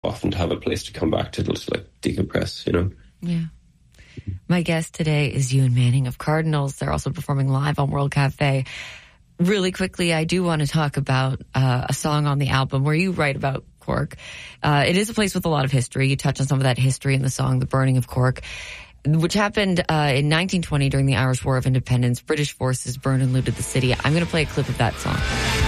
often to have a place to come back to like decompress, you know. Yeah. My guest today is Ewan Manning of Cardinals. They're also performing live on World Cafe. Really quickly, I do want to talk about a song on the album where you write about Cork. It is a place with a lot of history. You touch on some of that history in the song, The Burning of Cork, which happened in 1920 during the Irish War of Independence. British forces burned and looted the city. I'm going to play a clip of that song.